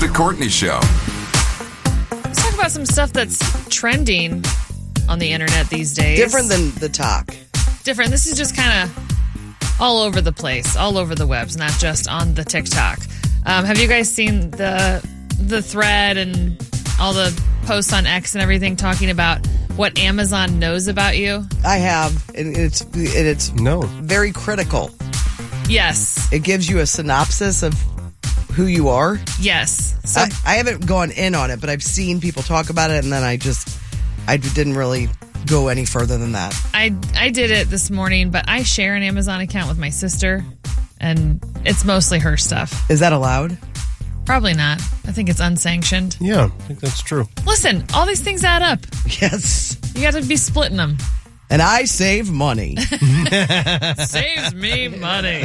to Courtney Show. Let's talk about some stuff that's trending on the internet these days. Different than the talk. Different. This is just kind of all over the place, all over the webs, not just on the TikTok. Have you guys seen the thread and all the posts on X and everything talking about what Amazon knows about you? I have, and it's very critical. Yes. It gives you a synopsis of who you are. Yes. So I haven't gone in on it, but I've seen people talk about it, and then I didn't really go any further than that. I did it this morning, but I share an Amazon account with my sister, and it's mostly her stuff. Is that allowed? Probably not. I think it's unsanctioned. Yeah, I think that's true. Listen, all these things add up. Yes. You got to be splitting them. And I save money. Saves me money.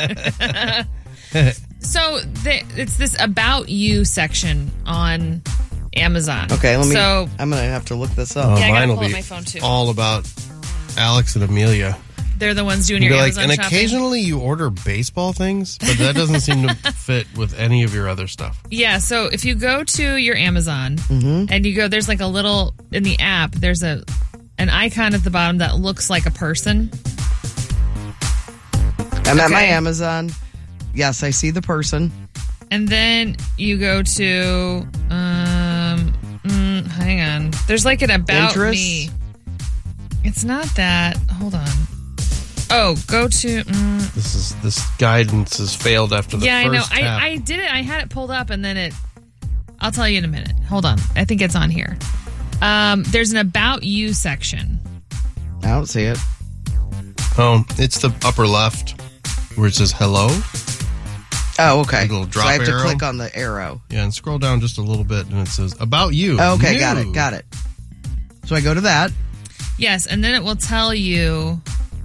So it's this About You section on Amazon. Okay, I'm going to have to look this up. Yeah, I gotta mine will pull up be my phone, too. all about Alex and Amelia. They're the ones doing your Amazon and shopping. occasionally you order baseball things, but that doesn't seem to fit with any of your other stuff. Yeah, so if you go to your Amazon and you go, there's like a little, in the app, there's an icon at the bottom that looks like a person. I'm at my Amazon. Yes, I see the person. And then you go to, hang on. There's like an About Interests? Me. It's not that. Hold on. Oh, go to. This guidance has failed after the Yeah, I know. first tap. I did it. I had it pulled up, and then I'll tell you in a minute. Hold on. I think it's on here. There's an About You section. I don't see it. Oh, it's the upper left where it says hello. Oh, okay. Like a little drop so I have arrow. to click on the arrow. Yeah, and scroll down just a little bit, and it says About You. Oh, okay, New. got it. So I go to that. Yes, and then it will tell you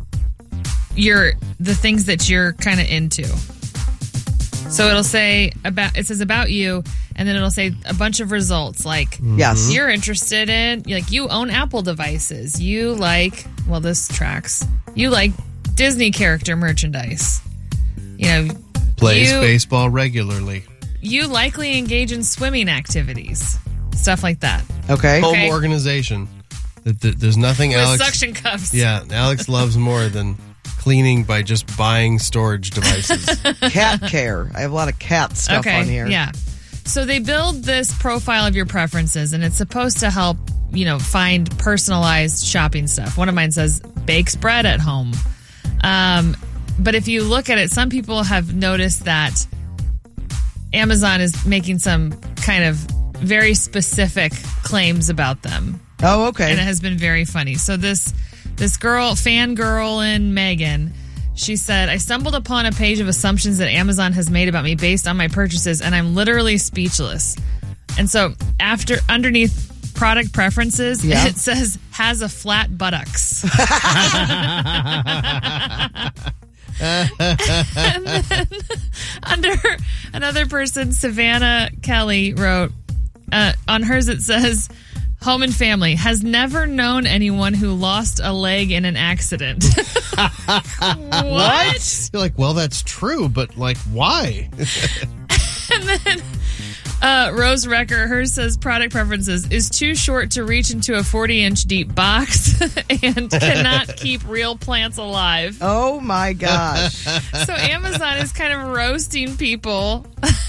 the things that you're kind of into. So it'll say it says About You, and then it'll say a bunch of results like Yes. you're interested in, like, you own Apple devices, you like, well, this tracks, you like Disney character merchandise, Plays you- baseball regularly. you likely engage in swimming activities, stuff like that. Okay. Home Okay. organization. There's nothing With Alex. suction cups. Yeah, Alex loves more than cleaning by just buying storage devices. Cat care. I have a lot of cat stuff on here. Yeah. So they build this profile of your preferences, and it's supposed to help, find personalized shopping stuff. One of mine says bakes bread at home. But if you look at it, some people have noticed that Amazon is making some kind of very specific claims about them. Oh, okay. And it has been very funny. So this fangirl in Megan, she said, I stumbled upon a page of assumptions that Amazon has made about me based on my purchases, and I'm literally speechless. And so underneath product preferences, it says, has a flat buttocks. And then under another person, Savannah Kelly wrote, on hers it says, Home and Family, has never known anyone who lost a leg in an accident. What? You're like, well, that's true, but like, why? And then Rose Recker, hers says product preferences is too short to reach into a 40-inch deep box and cannot keep real plants alive. Oh, my gosh. So Amazon is kind of roasting people.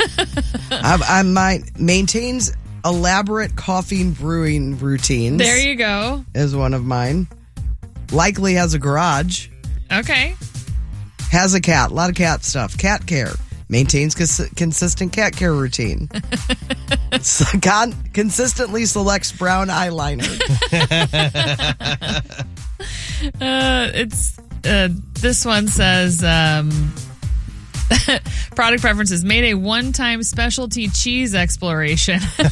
Mine maintains elaborate coffee and brewing routines. There you go. Is one of mine. Likely has a garage. Okay. Has a cat. A lot of cat stuff. Cat care. Maintains consistent cat care routine. Consistently selects brown eyeliner. This one says product preferences made a one-time specialty cheese exploration. So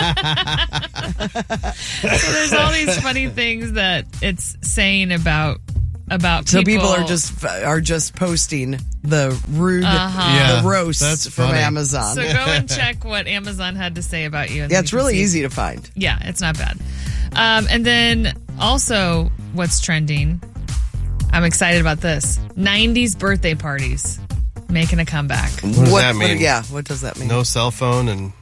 there's all these funny things that it's saying about So people. are just posting the rude, Yeah, the roasts that's from funny. Amazon. So go and check what Amazon had to say about you. And Yeah, then it's you can really see. easy to find. Yeah, it's not bad. And then also what's trending, I'm excited about this. 90s birthday parties making a comeback. What does that mean? What does that mean? No cell phone and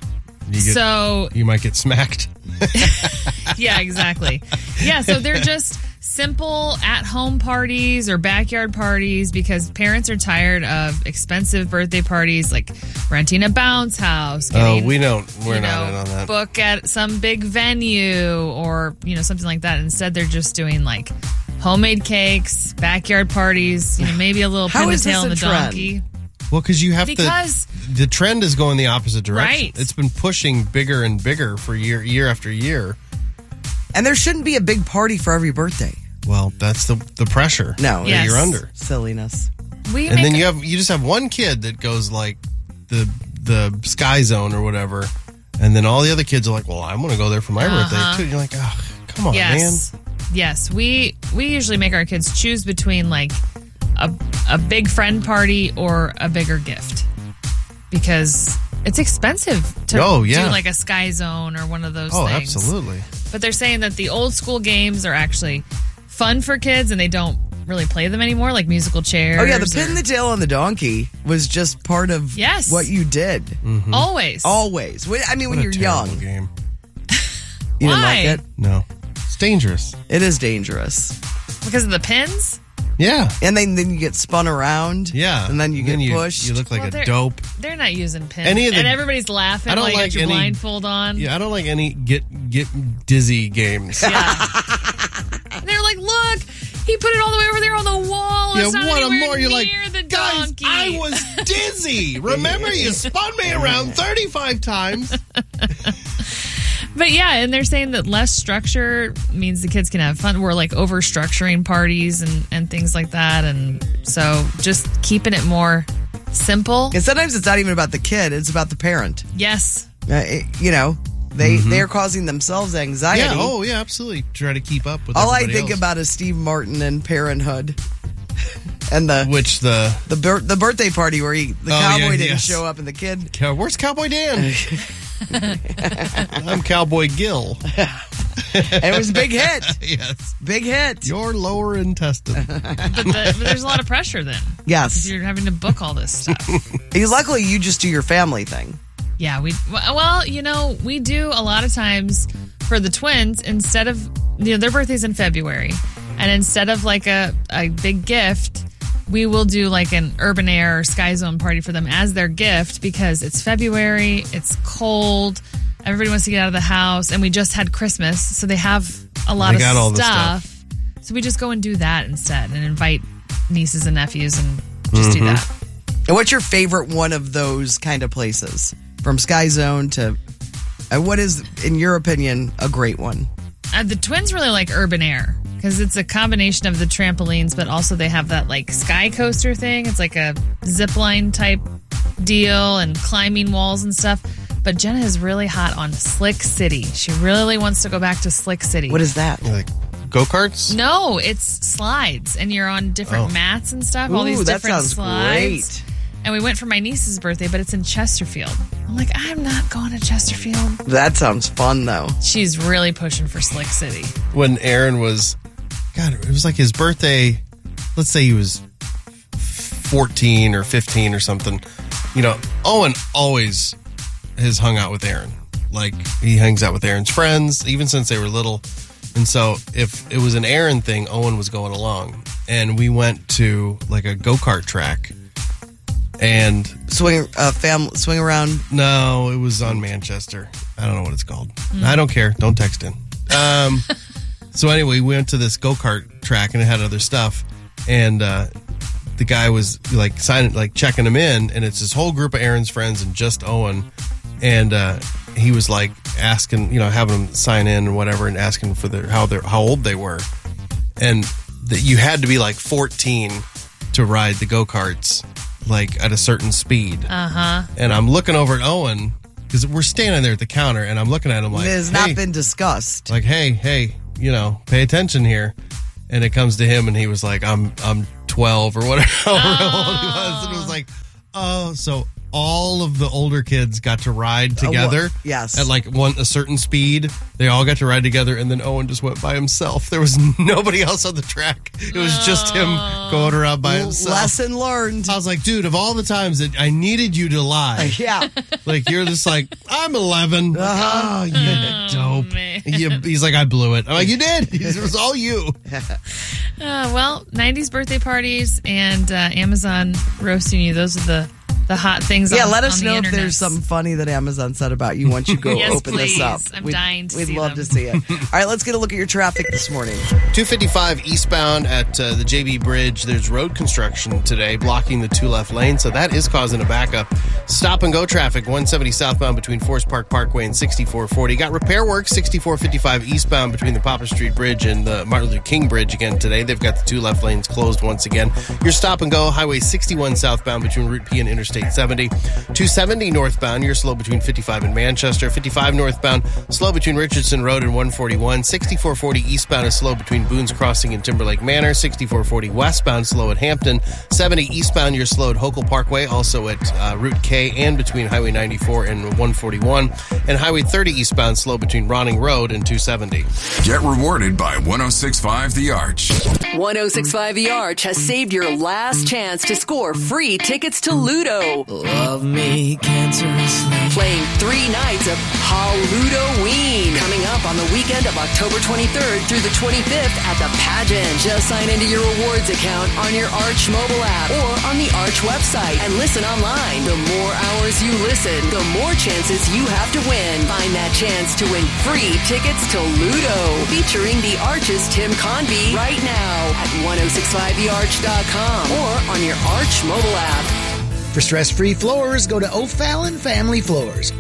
You might get smacked. Yeah, exactly. Yeah, so they're just simple at-home parties or backyard parties because parents are tired of expensive birthday parties like renting a bounce house. We're not in on that. Book at some big venue or, something like that. Instead, they're just doing like homemade cakes, backyard parties, maybe a little pin the tail on the donkey. Well, because the trend is going the opposite direction. Right. It's been pushing bigger and bigger for year after year. And there shouldn't be a big party for every birthday. Well, that's the pressure that you're under. Silliness. Then you just have one kid that goes like the Sky Zone or whatever, and then all the other kids are like, well, I'm going to go there for my birthday too. You're like, oh, come on, man. Yes, we usually make our kids choose between like a big friend party or a bigger gift because it's expensive to do like a Sky Zone or one of those things. Oh, absolutely. But they're saying that the old school games are actually fun for kids and they don't really play them anymore, like musical chairs. Oh, yeah, the pin the tail on the donkey was just part of what you did. Mm-hmm. Always. I mean, when you're young. Game. You didn't like it? No. It's dangerous. It is dangerous. Because of the pins? Yeah. And then you get spun around. Yeah. And then you get pushed. You look like a dope. They're not using pins. And everybody's laughing while you got your blindfold on. Yeah, I don't like any get dizzy games. Yeah. They're like, look, he put it all the way over there on the wall. It's not anywhere near the donkey. Guys, I was dizzy. Remember, you spun me around 35 times. But yeah, and they're saying that less structure means the kids can have fun. We're like over structuring parties and things like that. And so just keeping it more simple. And sometimes it's not even about the kid, it's about the parent. Yes. They're causing themselves anxiety. Yeah, yeah, absolutely. Try to keep up with all I everybody think else. about is Steve Martin and Parenthood. And the birthday party where the cowboy didn't show up and the kid. Where's Cowboy Dan? I'm Cowboy Gil. And it was a big hit. Yes. Big hit. Your lower intestine. But there's a lot of pressure then. Yes. Because you're having to book all this stuff. Luckily, you just do your family thing. Yeah, we do a lot of times for the twins, instead of, their birthday's in February. And instead of like a big gift, we will do like an Urban Air or Sky Zone party for them as their gift because it's February, it's cold, everybody wants to get out of the house, and we just had Christmas, so they have a lot of stuff. So we just go and do that instead and invite nieces and nephews and just do that. And what's your favorite one of those kind of places? From Sky Zone to, what is, in your opinion, a great one? The twins really like Urban Air because it's a combination of the trampolines, but also they have that like sky coaster thing. It's like a zip line type deal and climbing walls and stuff. But Jenna is really hot on Slick City. She really wants to go back to Slick City. What is that? Like go-karts? No, it's slides and you're on different mats and stuff. All these different that sounds slides. Great. And we went for my niece's birthday, but it's in Chesterfield. I'm like, I'm not going to Chesterfield. That sounds fun, though. She's really pushing for Slick City. When Aaron was, it was like his birthday. Let's say he was 14 or 15 or something. Owen always has hung out with Aaron. Like, he hangs out with Aaron's friends, even since they were little. And so if it was an Aaron thing, Owen was going along. And we went to like a go-kart track. And swing around. No, it was on Manchester. I don't know what it's called. I don't care. Don't text in. So anyway, we went to this go-kart track and it had other stuff. And the guy was like checking him in, and it's this whole group of Aaron's friends and just Owen. And he was like asking, having them sign in or whatever, and asking for how old they were, and that you had to be like 14 to ride the go-karts. Like at a certain speed. And I'm looking over at Owen because we're standing there at the counter, and I'm looking at him like, it has not been discussed. Like, hey, pay attention here. And it comes to him, and he was like, I'm 12 or whatever old he was. And it was like, oh, so all of the older kids got to ride together. Yes. At like a certain speed. They all got to ride together, and then Owen just went by himself. There was nobody else on the track. It was just him going around by himself. Lesson learned. I was like, dude, of all the times that I needed you to lie. Yeah. Like, you're just like, I'm 11. Oh, you dope. Man. He's like, I blew it. I'm like, you did. It was all you. Well, 90s birthday parties and Amazon roasting you. Those are the hot things. Yeah, on, let us on know the if internet. there's something funny that Amazon said about you once you go Yes, open this please. up. I'm dying to We'd see love them. to see it. All right, let's get a look at your traffic this morning. 255 eastbound at the JB Bridge. There's road construction today blocking the 2 left lanes, so that is causing a backup. Stop and go traffic 170 southbound between Forest Park Parkway and 6440. Got repair work 6455 eastbound between the Poplar Street Bridge and the Martin Luther King Bridge again today. They've got the 2 left lanes closed once again. Your stop and go Highway 61 southbound between Route P and Interstate 70. 270 northbound, you're slow between 55 and Manchester. 55 northbound, slow between Richardson Road and 141. 6440 eastbound is slow between Boone's Crossing and Timberlake Manor. 6440 westbound, slow at Hampton. 70 eastbound, you're slow at Hokel Parkway, also at Route K and between Highway 94 and 141. And Highway 30 eastbound, slow between Ronning Road and 270. Get rewarded by 106.5 The Arch. 106.5 The Arch has saved your last chance to score free tickets to Ludo. Love me cancerously. Playing 3 nights of Halludoween coming up on the weekend of October 23rd through the 25th at the Pageant. Just sign into your rewards account on your Arch mobile app or on the Arch website and listen online. The more hours you listen, the more chances you have to win. Find that chance to win free tickets to Ludo featuring the Arch's Tim Convey right now at 1065thearch.com or on your Arch mobile app. For stress-free floors, go to O'Fallon Family Floors.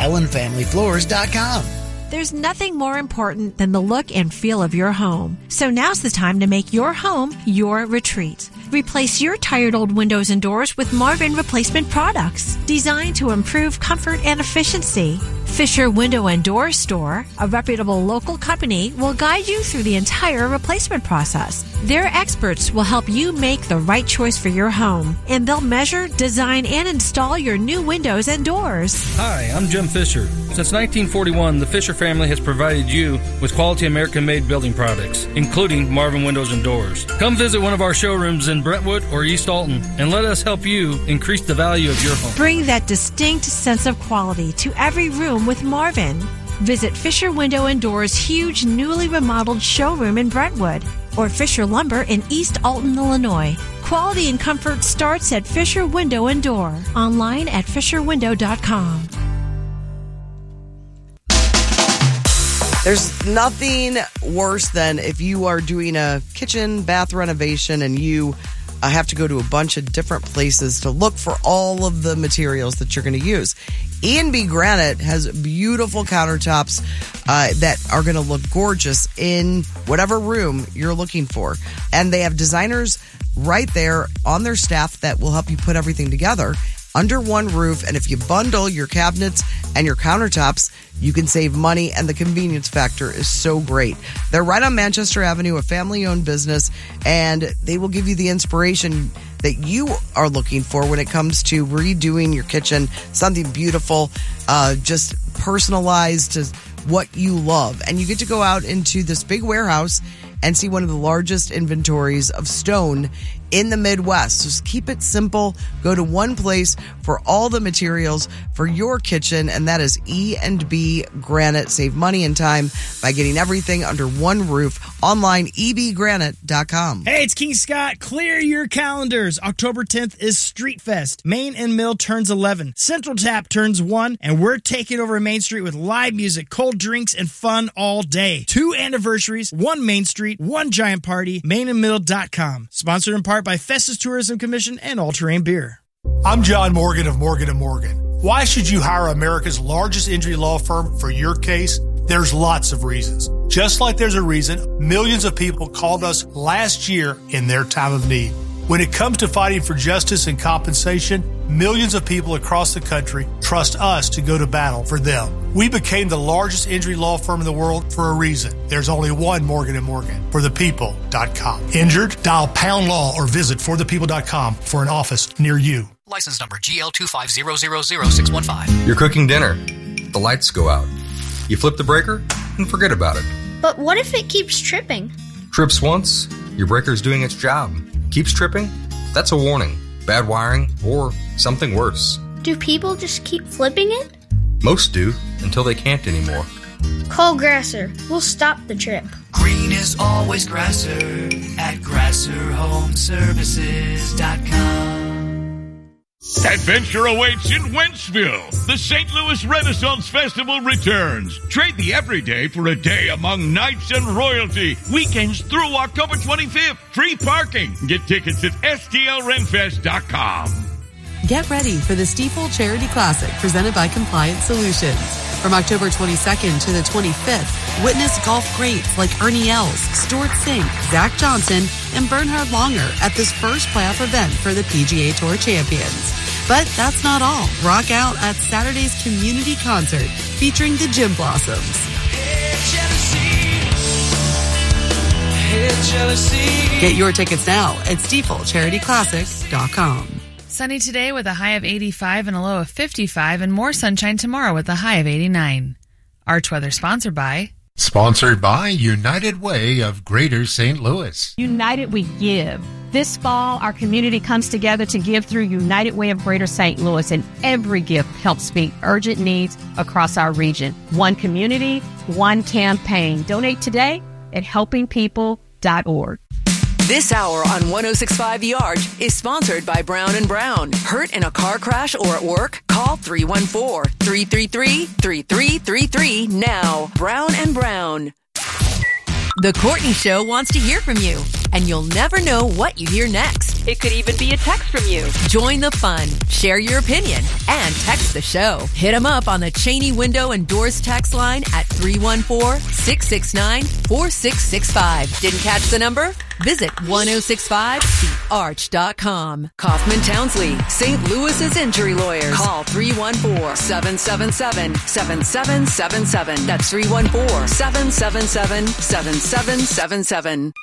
O'FallonFamilyFloors.com. There's nothing more important than the look and feel of your home. So now's the time to make your home your retreat. Replace your tired old windows and doors with Marvin replacement products designed to improve comfort and efficiency. Fisher Window and Door Store, a reputable local company, will guide you through the entire replacement process. Their experts will help you make the right choice for your home, and they'll measure, design, and install your new windows and doors. Hi, I'm Jim Fisher. Since 1941, the Fisher family has provided you with quality American-made building products, including Marvin Windows and Doors. Come visit one of our showrooms in Brentwood or East Alton, and let us help you increase the value of your home. Bring that distinct sense of quality to every room with Marvin. Visit Fisher Window and Doors' huge newly remodeled showroom in Brentwood or Fisher Lumber in East Alton, Illinois. Quality and comfort starts at Fisher Window and Door. Online at fisherwindow.com. There's nothing worse than if you are doing a kitchen, bath renovation and you have to go to a bunch of different places to look for all of the materials that you're going to use. E&B Granite has beautiful countertops that are going to look gorgeous in whatever room you're looking for. And they have designers right there on their staff that will help you put everything together under one roof. And if you bundle your cabinets and your countertops, you can save money, and the convenience factor is so great. They're right on Manchester Avenue, a family-owned business, and they will give you the inspiration that you are looking for when it comes to redoing your kitchen, something beautiful, just personalized to what you love. And you get to go out into this big warehouse and see one of the largest inventories of stone in the Midwest. So just keep it simple. Go to one place for all the materials for your kitchen, and that is E&B Granite. Save money and time by getting everything under one roof. Online, ebgranite.com. Hey, it's King Scott. Clear your calendars. October 10th is Street Fest. Main and Mill turns 11. Central Tap turns 1, and we're taking over Main Street with live music, cold drinks, and fun all day. 2 anniversaries, 1 Main Street, 1 giant party, mainandmill.com. Sponsored in part by Festus Tourism Commission and All Terrain Beer. I'm John Morgan of Morgan & Morgan. Why should you hire America's largest injury law firm for your case? There's lots of reasons. Just like there's a reason millions of people called us last year in their time of need. When it comes to fighting for justice and compensation, millions of people across the country trust us to go to battle for them. We became the largest injury law firm in the world for a reason. There's only one Morgan & Morgan. ForThePeople.com. Injured? Dial #law or visit ForThePeople.com for an office near you. License number GL250000615. You're cooking dinner. The lights go out. You flip the breaker and forget about it. But what if it keeps tripping? Trips once, your breaker's doing its job. Keeps tripping? That's a warning. Bad wiring or something worse. Do people just keep flipping it? Most do, until they can't anymore. Call Grasser. We'll stop the trip. Green is always Grasser at GrasserHomeservices.com. Adventure awaits in Wentzville. The St. Louis Renaissance Festival returns. Trade the everyday for a day among knights and royalty. Weekends through October 25th. Free parking. Get tickets at STLRenFest.com. Get ready for the Stiefel Charity Classic presented by Compliant Solutions. From October 22nd to the 25th, witness golf greats like Ernie Els, Stuart Sink, Zach Johnson, and Bernhard Langer at this first playoff event for the PGA Tour champions. But that's not all. Rock out at Saturday's community concert featuring the Gym Blossoms. Get your tickets now at StiefelCharityClassic.com. Sunny today with a high of 85 and a low of 55, and more sunshine tomorrow with a high of 89. Arch Weather sponsored by United Way of Greater St. Louis. United We Give. This fall, our community comes together to give through United Way of Greater St. Louis, and every gift helps meet urgent needs across our region. One community, one campaign. Donate today at helpingpeople.org. This hour on 106.5 The Arch is sponsored by Brown & Brown. Hurt in a car crash or at work? Call 314-333-3333 now. Brown & Brown. The Courtney Show wants to hear from you, and you'll never know what you hear next. It could even be a text from you. Join the fun, share your opinion, and text the show. Hit them up on the Cheney Window and Doors text line at 314-669-4665. Didn't catch the number? Visit 1065thearch.com. Kaufman Townsley, St. Louis's injury lawyers. Call 314-777-7777. That's 314-777-7777.